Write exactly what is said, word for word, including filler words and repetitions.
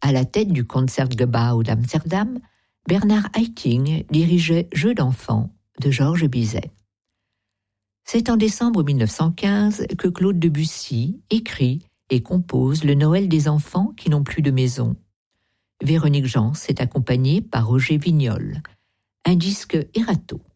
À la tête du Concertgebouw d'Amsterdam, Bernard Haitink dirigeait Jeux d'enfants de Georges Bizet. C'est en décembre mille neuf cent quinze que Claude Debussy écrit et compose le Noël des enfants qui n'ont plus de maison. Véronique Jans est accompagnée par Roger Vignol. Un disque Erato.